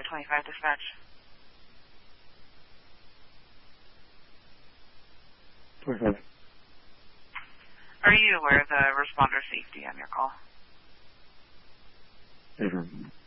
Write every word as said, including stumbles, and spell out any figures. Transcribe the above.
Highway twenty-five dispatch. twenty-five. Are you aware of the responder safety on your call? Affirm.